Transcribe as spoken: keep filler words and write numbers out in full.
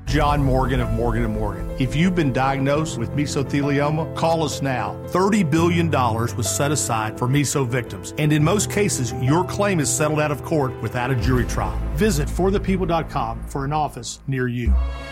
John Morgan of Morgan and Morgan. If you've been diagnosed with mesothelioma, call us now. thirty billion dollars was set aside for meso victims, and in most cases, your claim is settled out of court without a jury trial. Visit for the people dot com for an office near you.